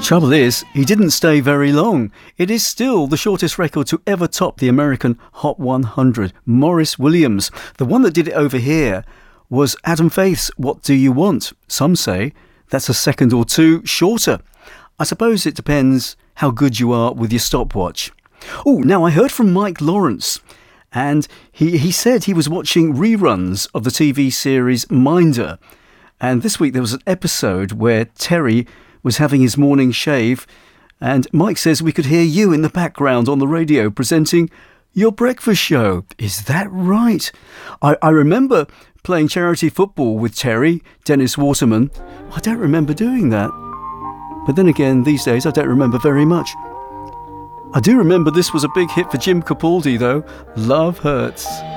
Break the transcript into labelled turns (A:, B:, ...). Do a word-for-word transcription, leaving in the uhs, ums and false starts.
A: Trouble is, he didn't stay very long. It is still the shortest record to ever top the American Hot one hundred. Maurice Williams. The one that did it over here was Adam Faith's What Do You Want? Some say that's a second or two shorter. I suppose it depends how good you are with your stopwatch. Oh, now I heard from Mike Lawrence, and he, he said he was watching reruns of the T V series Minder. And this week there was an episode where Terry was having his morning shave, and Mike says we could hear you in the background on the radio presenting your breakfast show. Is that right? I, I remember playing charity football with Terry, Dennis Waterman. I don't remember doing that. But then again, these days I don't remember very much. I do remember this was a big hit for Jim Capaldi though. Love Hurts.